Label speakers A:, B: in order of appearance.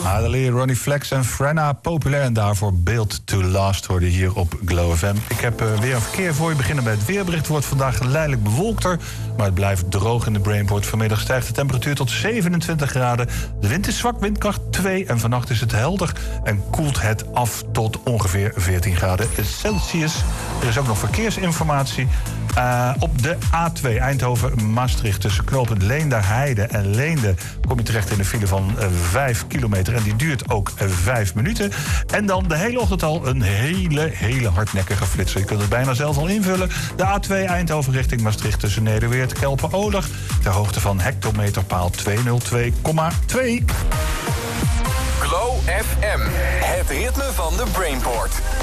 A: Adelie, Ronnie Flex en Frenna, populair en daarvoor Built to Last hoorde hier op Glow FM. Ik heb weer een verkeer voor je. Beginnen bij het weerbericht. Het wordt vandaag geleidelijk bewolkter, maar het blijft droog in de Brainport. Vanmiddag stijgt de temperatuur tot 27 graden. De wind is zwak, windkracht 2 en vannacht is het helder en koelt het af tot ongeveer 14 graden Celsius. Er is ook nog verkeersinformatie. Op de A2 Eindhoven-Maastricht tussen knooppunt Leenderheide en Leende kom je terecht in een file van 5 kilometer. En die duurt ook 5 minuten. En dan de hele ochtend al een hele hardnekkige flitser. Je kunt het bijna zelf al invullen. De A2 Eindhoven richting Maastricht tussen Nederweert, Kelpen-Oleg. Ter hoogte van hectometerpaal 202,2.
B: Glow FM, het ritme van de Brainport.